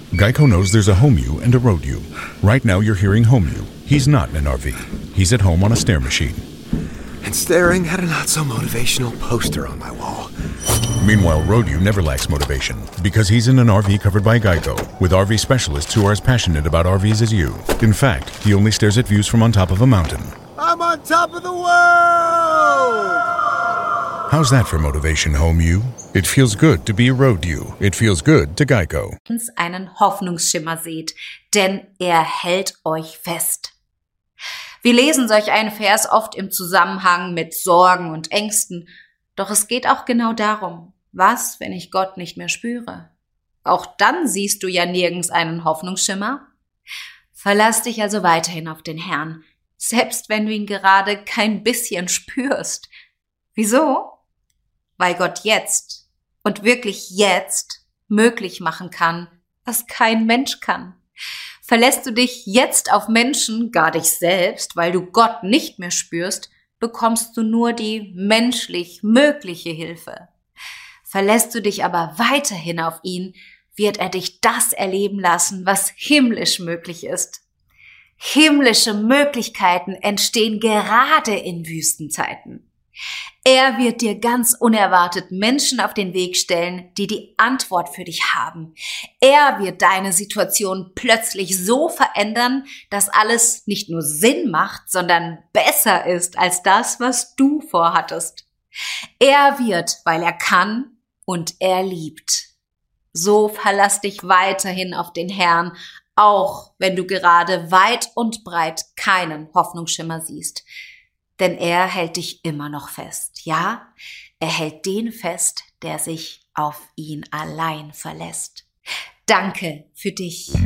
Geico knows there's a home you and a road you. Right now you're hearing home you. He's not in an RV. He's at home on a stair machine. And staring at a not-so-motivational poster on my wall. Meanwhile, Road-U never lacks motivation because he's in an RV covered by Geico, with RV specialists who are as passionate about RVs as you. In fact, he only stares at views from on top of a mountain. I'm on top of the world! How's that for motivation, Home-U? It feels good to be a Road-U. It feels good to Geico. Einen Hoffnungsschimmer seht, denn er hält euch fest. Wir lesen solch einen Vers oft im Zusammenhang mit Sorgen und Ängsten, doch es geht auch genau darum, was, wenn ich Gott nicht mehr spüre? Auch dann siehst du ja nirgends einen Hoffnungsschimmer. Verlass dich also weiterhin auf den Herrn, selbst wenn du ihn gerade kein bisschen spürst. Wieso? Weil Gott jetzt und wirklich jetzt möglich machen kann, was kein Mensch kann. Verlässt du dich jetzt auf Menschen, gar dich selbst, weil du Gott nicht mehr spürst, bekommst du nur die menschlich mögliche Hilfe. Verlässt du dich aber weiterhin auf ihn, wird er dich das erleben lassen, was himmlisch möglich ist. Himmlische Möglichkeiten entstehen gerade in Wüstenzeiten. Er wird dir ganz unerwartet Menschen auf den Weg stellen, die die Antwort für dich haben. Er wird deine Situation plötzlich so verändern, dass alles nicht nur Sinn macht, sondern besser ist als das, was du vorhattest. Er wird, weil er kann und er liebt. So verlass dich weiterhin auf den Herrn, auch wenn du gerade weit und breit keinen Hoffnungsschimmer siehst. Denn er hält dich immer noch fest. Ja, er hält den fest, der sich auf ihn allein verlässt. Danke für dich.